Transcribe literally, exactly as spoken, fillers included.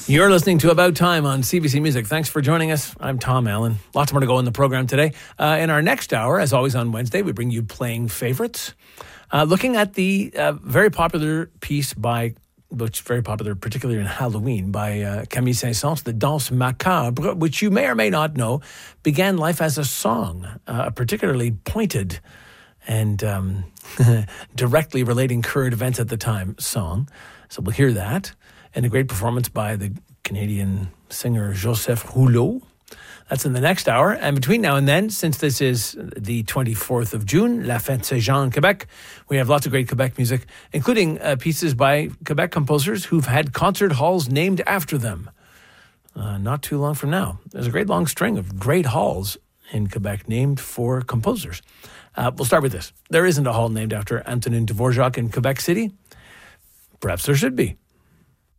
You're listening to About Time on C B C Music. Thanks for joining us. I'm Tom Allen. Lots more to go in the program today. Uh, in our next hour, as always on Wednesday, we bring you Playing Favorites, uh, looking at the uh, very popular piece by, which is very popular particularly in Halloween, by uh, Camille Saint-Saëns, The Danse Macabre, which you may or may not know, began life as a song, uh, a particularly pointed and um, directly relating current events at the time song. So we'll hear that. And a great performance by the Canadian singer Joseph Rouleau. That's in the next hour. And between now and then, since this is the twenty-fourth of June, La Fête Saint-Jean in Quebec, we have lots of great Quebec music, including uh, pieces by Quebec composers who've had concert halls named after them. Uh, not too long from now. There's a great long string of great halls in Quebec named for composers. Uh, we'll start with this. There isn't a hall named after Antonin Dvorak in Quebec City. Perhaps there should be.